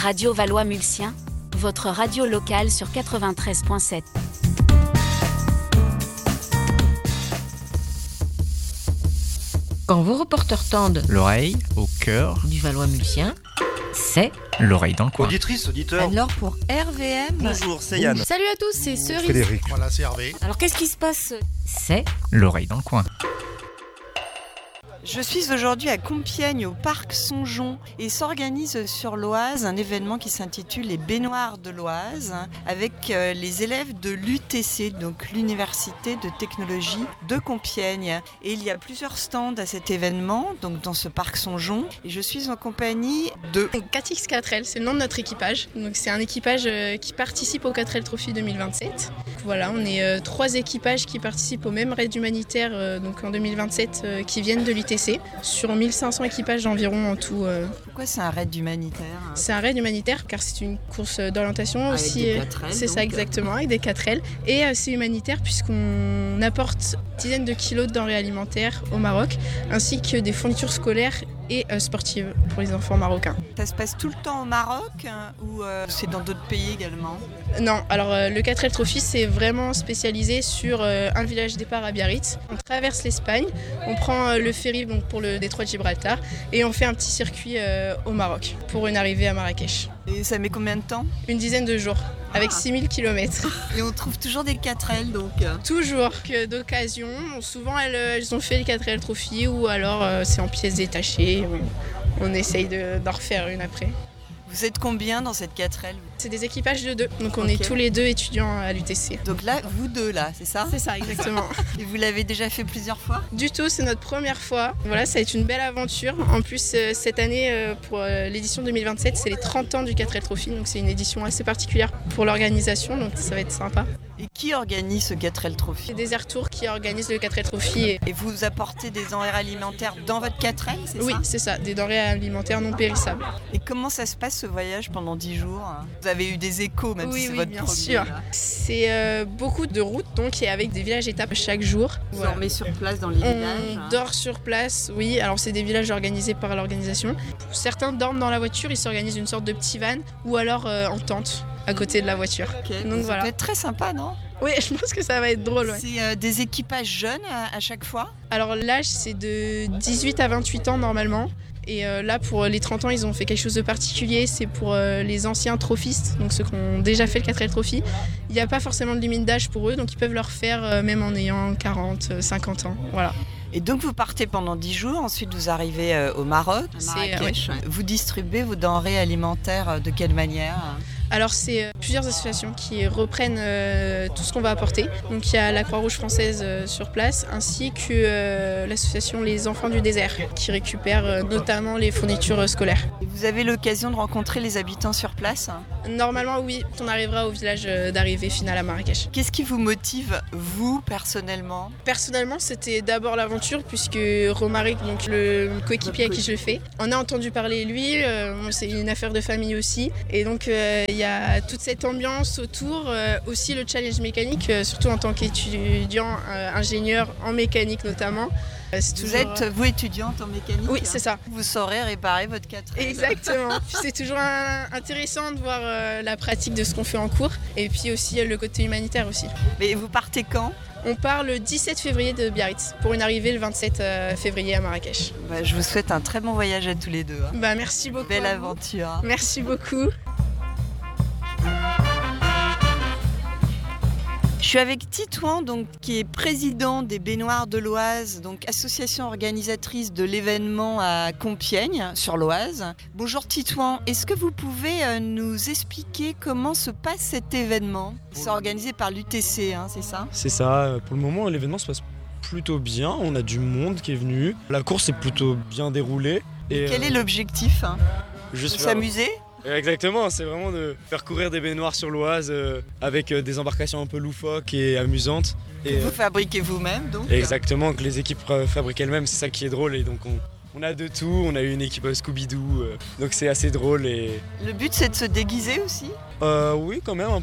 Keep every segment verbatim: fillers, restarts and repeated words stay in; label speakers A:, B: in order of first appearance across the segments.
A: Radio Valois-Mulsien, votre radio locale sur quatre-vingt-treize virgule sept.
B: Quand vos reporters tendent
C: l'oreille au cœur
B: du Valois-Mulsien, c'est
C: l'oreille dans le coin.
D: Auditrice, auditeur.
B: Alors pour R V M...
D: Bonjour, c'est Yann.
E: Salut à tous, c'est Cerise.
D: Frédéric.
F: Voilà, c'est Hervé.
E: Alors qu'est-ce qui se passe ?
B: C'est
C: l'oreille dans le coin.
G: Je suis aujourd'hui à Compiègne, au parc Songeon, et s'organise sur l'Oise un événement qui s'intitule les Baignoires de l'Oise, avec euh, les élèves de l'U T C, donc l'Université de Technologie de Compiègne. Et il y a plusieurs stands à cet événement, donc dans ce parc Songeon, et je suis en compagnie de...
E: quatre X quatre L, c'est le nom de notre équipage. Donc c'est un équipage euh, qui participe au quatre L Trophy deux mille vingt-sept. Donc, voilà, on est euh, trois équipages qui participent au même raid humanitaire euh, donc en deux mille vingt-sept euh, qui viennent de l'U T C. Sur mille cinq cents équipages environ en tout. Euh.
G: Pourquoi c'est un raid humanitaire ?
E: C'est un raid humanitaire car c'est une course d'orientation
G: avec
E: aussi.
G: Des quatre L,
E: c'est
G: donc.
E: ça exactement, avec des quatre L. Et euh, c'est humanitaire puisqu'on apporte dizaines de kilos de denrées alimentaires au Maroc, ainsi que des fournitures scolaires et euh, sportives pour les enfants marocains.
G: Ça se passe tout le temps au Maroc hein, ou euh, c'est dans d'autres pays également ?
E: Non, alors euh, le quatre L Trophy c'est vraiment spécialisé sur euh, un village départ à Biarritz. On traverse l'Espagne, on prend euh, le ferry donc, pour le détroit de Gibraltar et on fait un petit circuit euh, au Maroc pour une arrivée à Marrakech.
G: Et ça met combien de temps ?
E: Une dizaine de jours, avec
G: Ah.
E: six mille kilomètres.
G: Et on trouve toujours des quatre L donc.
E: Toujours que d'occasion. Bon, souvent elles, elles ont fait le quatre L Trophy ou alors euh, c'est en pièces détachées. On, on essaye de, d'en refaire une après.
G: Vous êtes combien dans cette quatre L ?
E: C'est des équipages de deux, donc on
G: Ok.
E: est tous les deux étudiants à l'U T C.
G: Donc là, vous deux là, c'est ça ?
E: C'est ça, exactement.
G: Et vous l'avez déjà fait plusieurs fois ?
E: Du tout, c'est notre première fois. Voilà, ça va être une belle aventure. En plus, euh, cette année, euh, pour euh, l'édition deux mille vingt-sept, c'est les trente ans du quatre L Trophy, donc c'est une édition assez particulière pour l'organisation, donc ça va être sympa.
G: Et qui organise ce quatre L Trophy ?
E: C'est Desert Tour qui organise le quatre L Trophy. Et...
G: Et vous apportez des denrées alimentaires dans votre quatre L, c'est
E: Oui,
G: ça ?
E: c'est ça, des denrées alimentaires non périssables.
G: Et comment ça se passe ce voyage pendant dix jours ? Vous avez eu des échos, même
E: Oui,
G: si c'est
E: oui,
G: votre
E: bien
G: premier.
E: sûr.
G: là.
E: C'est euh, beaucoup de routes, donc, et avec des villages étapes chaque jour.
G: Vous
E: Voilà.
G: dormez sur place dans les villages
E: On
G: hein.
E: dort sur place, oui. Alors c'est des villages organisés par l'organisation. Certains dorment dans la voiture, ils s'organisent une sorte de petit van ou alors euh, en tente à côté de la voiture.
G: Ok,
E: Donc
G: ça
E: voilà.
G: peut être très sympa, non ?
E: Oui, je pense que ça va être drôle. Ouais.
G: C'est euh, des équipages jeunes à, à chaque fois ?
E: Alors l'âge c'est de dix-huit à vingt-huit ans normalement. Et euh, là pour les trente ans ils ont fait quelque chose de particulier, c'est pour euh, les anciens trophistes, donc ceux qui ont déjà fait le quatre L Trophy. Il n'y a pas forcément de limite d'âge pour eux, donc ils peuvent le refaire euh, même en ayant quarante, cinquante ans. Voilà.
G: Et donc vous partez pendant dix jours, ensuite vous arrivez euh, au Maroc, à
E: C'est,
G: Marrakech. Vous distribuez vos denrées alimentaires euh, de quelle manière ?
E: Alors c'est euh, plusieurs associations qui reprennent euh, tout ce qu'on va apporter. Donc il y a la Croix-Rouge française euh, sur place ainsi que euh, l'association Les Enfants du Désert qui récupère euh, notamment les fournitures euh, scolaires.
G: Et vous avez l'occasion de rencontrer les habitants sur place ?
E: Normalement oui, on arrivera au village euh, d'arrivée finale à Marrakech.
G: Qu'est-ce qui vous motive, vous, personnellement ?
E: Personnellement c'était d'abord l'aventure puisque Romaric, donc le coéquipier à qui je le fais, on a entendu parler lui, euh, bon, c'est une affaire de famille aussi. Et donc euh, il y a toute cette ambiance autour, euh, aussi le challenge mécanique, euh, surtout en tant qu'étudiant, euh, ingénieur en mécanique notamment. Euh, c'est
G: Vous
E: toujours...
G: êtes, vous, étudiante en mécanique ?
E: Oui, c'est ça.
G: Vous saurez réparer votre quatre L.
E: Exactement. Puis c'est toujours un- intéressant de voir euh, la pratique de ce qu'on fait en cours et puis aussi euh, le côté humanitaire aussi.
G: Mais vous partez quand ?
E: On part le dix-sept février de Biarritz pour une arrivée le vingt-sept euh, février à Marrakech.
G: Bah, je vous souhaite un très bon voyage à tous les deux. hein.
E: Bah, merci beaucoup.
G: Belle
E: à vous.
G: aventure.
E: Merci beaucoup.
G: Je suis avec Titouan, donc, qui est président des Baignoires de l'Oise, donc association organisatrice de l'événement à Compiègne, sur l'Oise. Bonjour Titouan, est-ce que vous pouvez euh, nous expliquer comment se passe cet événement ? C'est organisé par l'U T C, hein, c'est ça ?
H: C'est ça, pour le moment l'événement se passe plutôt bien, on a du monde qui est venu, la course est plutôt bien déroulée. Et
G: Quel
H: euh,
G: est l'objectif hein
H: juste faire-
G: S'amuser ?
H: Exactement, c'est vraiment de faire courir des baignoires sur l'Oise euh, avec euh, des embarcations un peu loufoques et amusantes. Et,
G: Vous
H: euh,
G: fabriquez vous-même donc ?
H: exactement, que les équipes euh, fabriquent elles-mêmes, c'est ça qui est drôle et donc on, on a de tout, on a eu une équipe euh, Scooby-Doo, euh, donc c'est assez drôle et...
G: Le but c'est de se déguiser aussi ?
H: Euh, oui, quand même un peu.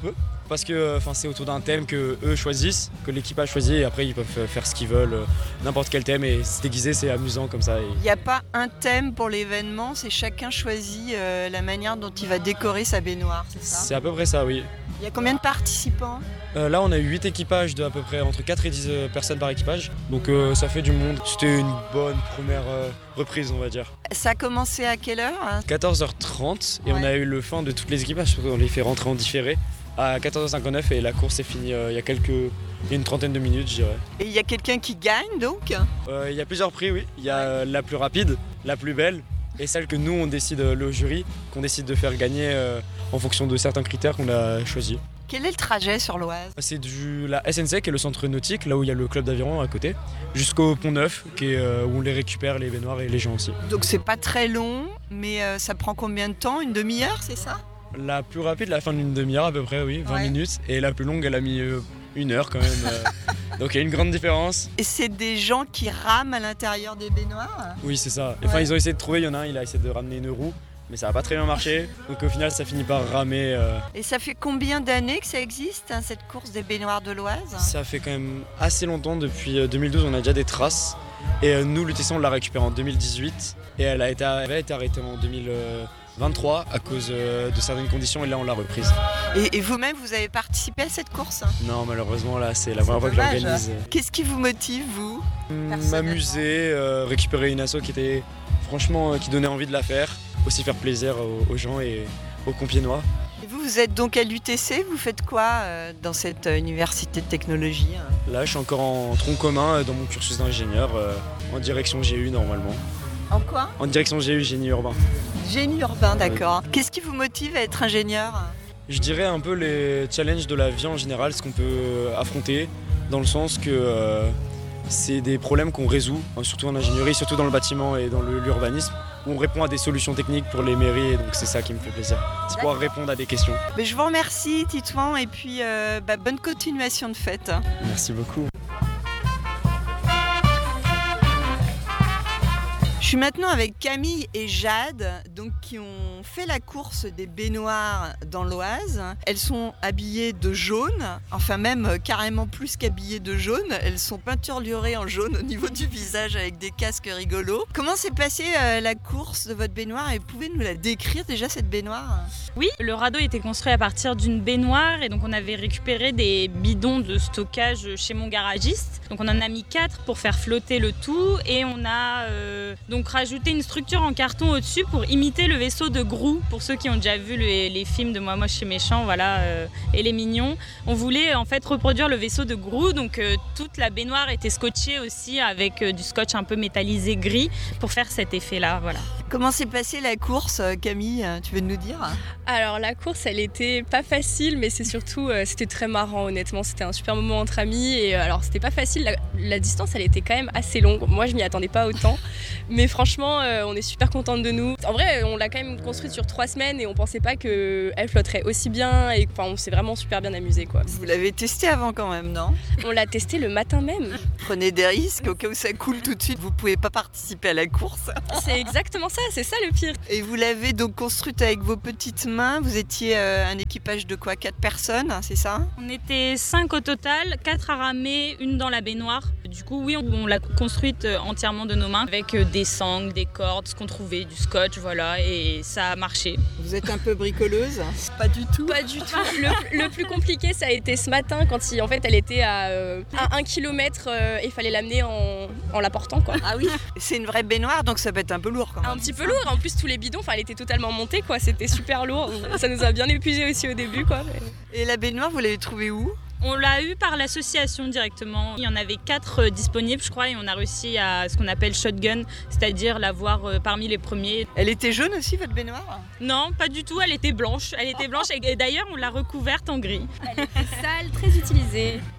H: parce que enfin, c'est autour d'un thème que eux choisissent, que l'équipage choisit et après ils peuvent faire ce qu'ils veulent, euh, n'importe quel thème et se déguiser, c'est amusant comme ça. Et...
G: Il n'y a pas un thème pour l'événement, c'est chacun choisit euh, la manière dont il va décorer sa baignoire, c'est ça?
H: C'est à peu près ça, oui.
G: Il y a combien de participants?
H: euh, Là on a eu huit équipages de à peu près entre quatre et dix euh, personnes par équipage, donc euh, ça fait du monde. C'était une bonne première euh, reprise on va dire.
G: Ça a commencé à quelle heure?
H: quatorze heures trente et
G: Ouais.
H: on a eu le fin de toutes les équipages, on les fait rentrer en différé à quatorze heures cinquante-neuf et la course est finie euh, il y a quelques, il y a une trentaine de minutes je dirais.
G: Et il y a quelqu'un qui gagne donc?
H: Euh, il y a plusieurs prix, oui. Il y a euh, la plus rapide, la plus belle et celle que nous on décide, euh, le jury, qu'on décide de faire gagner euh, en fonction de certains critères qu'on a choisis.
G: Quel est le trajet sur l'Oise?
H: C'est du la S N C qui est le centre nautique, là où il y a le club d'aviron à côté, jusqu'au Pont Neuf qui est, euh, où on les récupère les baignoires et les gens aussi.
G: Donc c'est pas très long, mais euh, ça prend combien de temps? Une demi-heure, c'est ça?
H: La plus rapide, la fin d'une demi-heure à peu près, oui, vingt
G: Ouais.
H: minutes. Et la plus longue, elle a mis euh, une heure quand même. euh. Donc il y a une grande différence.
G: Et c'est des gens qui rament à l'intérieur des baignoires?
H: Oui, c'est ça. Enfin,
G: Ouais.
H: ils ont essayé de trouver, il y en a un, il a essayé de ramener une roue, mais ça n'a pas très bien marché. Donc au final, ça finit par ramer. euh.
G: Et ça fait combien d'années que ça existe, hein, cette course des baignoires de l'Oise?
H: Ça fait quand même assez longtemps, depuis euh, deux mille douze, on a déjà des traces. Et euh, nous, l'U T C, on l'a récupérée en deux mille dix-huit. Et elle a été, elle a été arrêtée en deux mille vingt-trois à cause euh, de certaines conditions, et là, on l'a reprise.
G: Et, et vous-même, vous avez participé à cette course?
H: Non, malheureusement, là, c'est la première fois que je
G: dommage.
H: l'organise.
G: Qu'est-ce qui vous motive, vous? Personnellement.
H: M'amuser, euh, récupérer une asso qui était franchement euh, qui donnait envie de la faire, aussi faire plaisir aux, aux gens et aux Compiègnois.
G: Et vous, vous êtes donc à l'U T C, vous faites quoi euh, dans cette euh, université de technologie, hein?
H: Là, je suis encore en tronc commun euh, dans mon cursus d'ingénieur, euh, en direction G U normalement.
G: En quoi?
H: En direction G U, génie urbain.
G: Génie urbain, d'accord. Qu'est-ce qui vous motive à être ingénieur?
H: Je dirais un peu les challenges de la vie en général, ce qu'on peut affronter, dans le sens que euh, c'est des problèmes qu'on résout, hein, surtout en ingénierie, surtout dans le bâtiment et dans le- l'urbanisme, où on répond à des solutions techniques pour les mairies, et donc c'est ça qui me fait plaisir. C'est pouvoir répondre à des questions.
G: Mais je vous remercie, Titouan, et puis euh, bah, bonne continuation de fête.
H: Merci beaucoup.
G: Je suis maintenant avec Camille et Jade, donc qui ont fait la course des baignoires dans l'Oise. Elles sont habillées de jaune, enfin même carrément plus qu'habillées de jaune. Elles sont peinturlurées en jaune au niveau du visage avec des casques rigolos. Comment s'est passée euh, la course de votre baignoire et pouvez nous la décrire déjà cette baignoire?
D: Oui, le radeau était construit à partir d'une baignoire et donc on avait récupéré des bidons de stockage chez mon garagiste. Donc on en a mis quatre pour faire flotter le tout et on a euh, donc rajouté une structure en carton au-dessus pour imiter le vaisseau de Grou. Pour ceux qui ont déjà vu les, les films de Moi Moche chez Méchant, voilà, euh, et les Mignons, on voulait en fait reproduire le vaisseau de Grou. Donc euh, toute la baignoire était scotchée aussi avec euh, du scotch un peu métallisé gris pour faire cet effet-là, voilà.
G: Comment s'est passée la course, Camille? Tu veux nous dire?
F: Alors la course, elle était pas facile, mais c'est surtout, euh, c'était très marrant honnêtement. C'était un super moment entre amis et euh, alors c'était pas facile. La, la distance, elle était quand même assez longue. Moi, je m'y attendais pas autant, mais franchement, euh, on est super contente de nous. En vrai, on l'a quand même construite sur trois semaines et on pensait pas que elle flotterait aussi bien. Et enfin, on s'est vraiment super bien amusé, quoi.
G: Vous l'avez testé avant quand même, non?
F: On l'a testé le matin même.
G: Prenez des risques au cas où ça coule tout de suite. Vous pouvez pas participer à la course.
F: C'est exactement ça. C'est ça le pire.
G: Et vous l'avez donc construite avec vos petites mains. Vous étiez euh, un équipage de quoi? Quatre personnes, c'est ça?
D: On était cinq au total, quatre à ramer, une dans la baignoire. Du coup, oui, on, on l'a construite entièrement de nos mains avec des sangles, des cordes, ce qu'on trouvait, du scotch, voilà, et ça a marché.
G: Vous êtes un peu bricoleuse? Pas du tout.
F: Pas du tout. Le, le plus compliqué, ça a été ce matin quand il, en fait, elle était à, euh, à un kilomètre euh, et il fallait l'amener en, en la portant, quoi.
G: Ah oui. C'est une vraie baignoire, donc ça peut être un peu lourd quand même.
F: Un petit peu lourd. En plus, tous les bidons, enfin, elle était totalement montée, quoi. C'était super lourd. Ça nous a bien épuisé aussi au début, quoi.
G: Et la baignoire, vous l'avez trouvée où?
D: On l'a eu par l'association directement. Il y en avait quatre euh, disponibles, je crois, et on a réussi à ce qu'on appelle shotgun, c'est-à-dire l'avoir euh, parmi les premiers.
G: Elle était jaune aussi, votre baignoire?
D: Non, pas du tout, elle était blanche. Elle était blanche et, et d'ailleurs, on l'a recouverte en gris.
I: Elle était sale, très utilisée.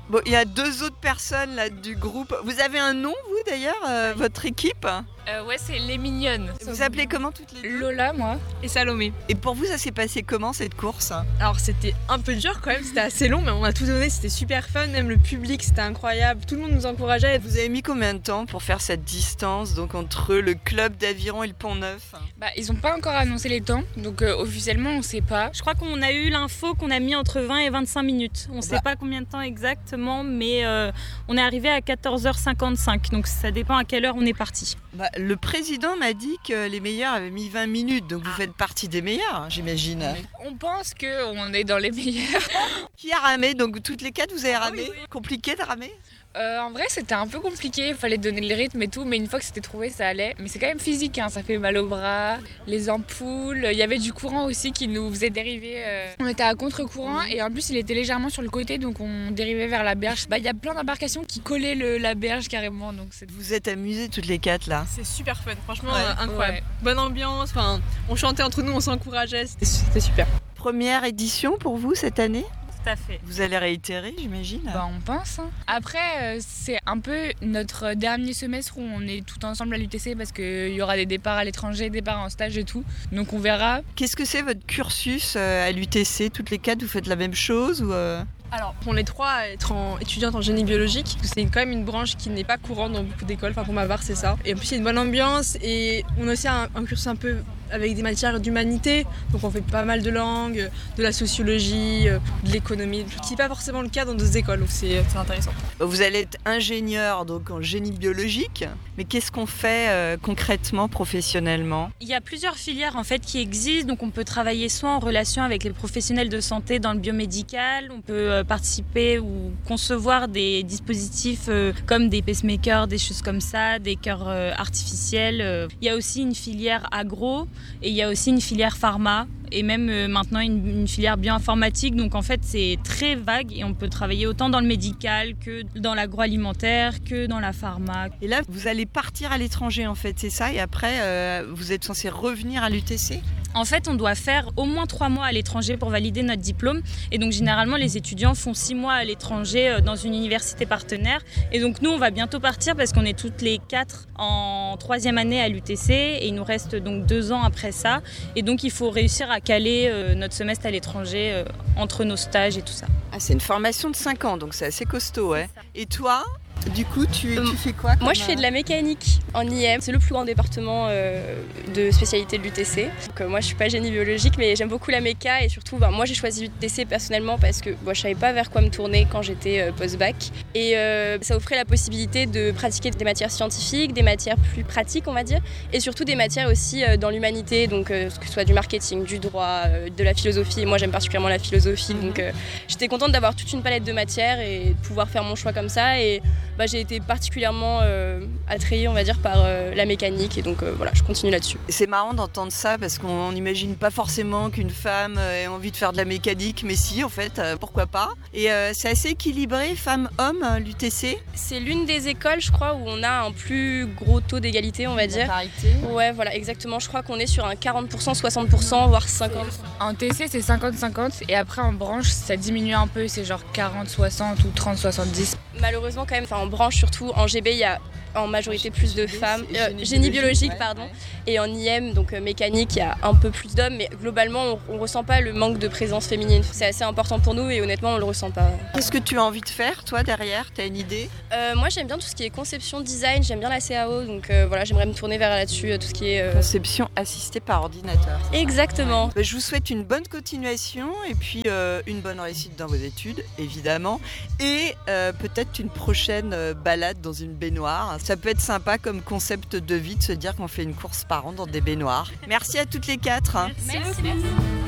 G: Bon, il y a deux autres personnes là du groupe. Vous avez un nom, vous d'ailleurs, euh, votre équipe?
I: euh, Ouais, c'est les mignonnes.
G: Vous appelez comment toutes les deux?
I: Lola, moi, et Salomé.
G: Et pour vous, ça s'est passé comment cette course?
J: Alors c'était un peu dur quand même, c'était assez long, mais on a tout donné, c'était super fun, même le public, c'était incroyable, tout le monde nous encourageait.
G: Vous avez mis combien de temps pour faire cette distance donc entre le club d'Aviron et le Pont-Neuf?
I: Bah, ils n'ont pas encore annoncé les temps, donc euh, officiellement on ne sait pas.
D: Je crois qu'on a eu l'info qu'on a mis entre vingt et vingt-cinq minutes. On ne
G: bah.
D: sait pas combien de temps exactement, mais euh, on est arrivé à quatorze heures cinquante-cinq, donc ça dépend à quelle heure on est parti.
G: Bah, le président m'a dit que les meilleurs avaient mis vingt minutes, donc vous faites partie des meilleurs, j'imagine.
I: On pense qu'on est dans les meilleurs.
G: Qui a ramé? Donc toutes les quatre, vous avez ramé?
I: Ah oui, oui.
G: Compliqué de ramer?
I: Euh, en vrai, c'était un peu compliqué, il fallait donner le rythme et tout, mais une fois que c'était trouvé, ça allait. Mais c'est quand même physique, hein, ça fait mal aux bras, les ampoules. Il y avait du courant aussi qui nous faisait dériver. Euh... On était à contre-courant et en plus, il était légèrement sur le côté, donc on dérivait vers la berge. Bah, il y a plein d'embarcations qui collaient le, la berge carrément. Donc c'est...
G: Vous êtes amusés toutes les quatre là?
J: C'est super fun, franchement
G: ouais.
J: euh, incroyable.
I: Ouais.
J: Bonne ambiance, on chantait entre nous, on s'encourageait, c'était, c'était super.
G: Première édition pour vous cette année?
D: Tout à fait.
G: Vous allez réitérer, j'imagine?
I: Bah, on pense. Hein. Après, euh, c'est un peu notre dernier semestre où on est tout ensemble à l'U T C parce qu'il y aura des départs à l'étranger, des départs en stage et tout. Donc on verra.
G: Qu'est-ce que c'est votre cursus à l'U T C? Toutes les quatre, vous faites la même chose ou euh...
J: Alors, pour les trois, être en, étudiante en génie biologique, c'est quand même une branche qui n'est pas courante dans beaucoup d'écoles, enfin pour ma part c'est ça. Et en plus il y a une bonne ambiance et on a aussi un, un cursus un peu avec des matières d'humanité, donc on fait pas mal de langues, de la sociologie, de l'économie, ce qui n'est pas forcément le cas dans d'autres écoles, donc c'est, c'est intéressant.
G: Vous allez être ingénieur donc en génie biologique, mais qu'est-ce qu'on fait euh, concrètement, professionnellement?
D: Il y a plusieurs filières en fait qui existent, donc on peut travailler soit en relation avec les professionnels de santé dans le biomédical, on peut euh, participer ou concevoir des dispositifs euh, comme des pacemakers, des choses comme ça, des cœurs euh, artificiels. Euh. Il y a aussi une filière agro et il y a aussi une filière pharma et même euh, maintenant une, une filière bioinformatique. Donc en fait c'est très vague et on peut travailler autant dans le médical que dans l'agroalimentaire que dans la pharma.
G: Et là vous allez partir à l'étranger en fait, c'est ça? Et après euh, vous êtes censé revenir à l'U T C?
D: En fait, on doit faire au moins trois mois à l'étranger pour valider notre diplôme. Et donc, généralement, les étudiants font six mois à l'étranger dans une université partenaire. Et donc, nous, on va bientôt partir parce qu'on est toutes les quatre en troisième année à l'U T C. Et il nous reste donc deux ans après ça. Et donc, il faut réussir à caler notre semestre à l'étranger entre nos stages et tout ça.
G: Ah, c'est une formation de cinq ans, donc c'est assez costaud, ouais. Et toi ? Du coup, tu, tu fais quoi?
F: Moi, je fais de la mécanique en I M. C'est le plus grand département euh, de spécialité de l'U T C. Donc, euh, moi, je suis pas génie biologique, mais j'aime beaucoup la méca. Et surtout, bah, moi, j'ai choisi l'U T C personnellement parce que bah, je savais pas vers quoi me tourner quand j'étais euh, post-bac. Et euh, ça offrait la possibilité de pratiquer des matières scientifiques, des matières plus pratiques, on va dire, et surtout des matières aussi euh, dans l'humanité, donc euh, que ce soit du marketing, du droit, euh, de la philosophie. Et moi, j'aime particulièrement la philosophie, donc euh, j'étais contente d'avoir toute une palette de matières et de pouvoir faire mon choix comme ça. Et bah, j'ai été particulièrement euh, attrayée, on va dire, par euh, la mécanique et donc euh, voilà, je continue là-dessus.
G: C'est marrant d'entendre ça parce qu'on n'imagine pas forcément qu'une femme ait envie de faire de la mécanique, mais si, en fait, euh, pourquoi pas. Et euh, c'est assez équilibré, femmes-hommes, l'U T C?
F: C'est l'une des écoles, je crois, où on a un plus gros taux d'égalité, on va dire.
G: La parité.
F: Ouais, voilà, exactement. Je crois qu'on est sur un quarante pour cent, soixante pour cent, voire cinquante pour cent.
I: En T C, c'est cinquante cinquante et après en branche, ça diminue un peu, c'est genre quarante soixante ou trente soixante-dix.
F: Malheureusement, quand même, enfin en branche surtout, en G B, il y a en majorité plus de femmes, euh, génie, génie biologique, pardon, ouais. Et en I M, donc euh, mécanique, il y a un peu plus d'hommes, mais globalement, on, on ressent pas le manque de présence féminine. C'est assez important pour nous et honnêtement, on le ressent pas.
G: Qu'est-ce que tu as envie de faire, toi, derrière? T'as une idée?
F: euh, Moi, j'aime bien tout ce qui est conception, design, j'aime bien la C A O, donc euh, voilà, j'aimerais me tourner vers là-dessus, tout ce qui est... Euh...
G: Conception assistée par ordinateur.
F: Exactement.
G: Ouais. Bah, je vous souhaite une bonne continuation et puis euh, une bonne réussite dans vos études, évidemment, et euh, peut-être une prochaine euh, balade dans une baignoire. Ça peut être sympa comme concept de vie de se dire qu'on fait une course par an dans des baignoires. Merci à toutes les quatre.
F: Merci, merci, merci.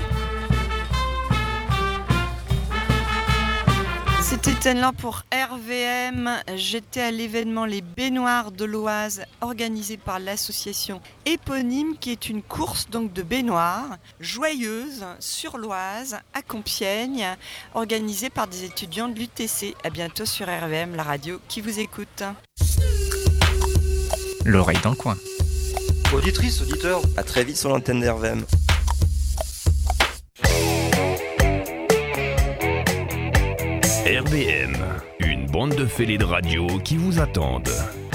G: C'était Anne-Laure pour R V M. J'étais à l'événement Les Baignoires de l'Oise organisé par l'association éponyme qui est une course donc de baignoires joyeuse sur l'Oise à Compiègne organisée par des étudiants de l'U T C. À bientôt sur R V M, la radio qui vous écoute.
C: L'oreille dans le coin.
K: Auditrice, auditeur, à très vite sur l'antenne d'R V M.
L: R V M, une bande de fêlés de radio qui vous attendent.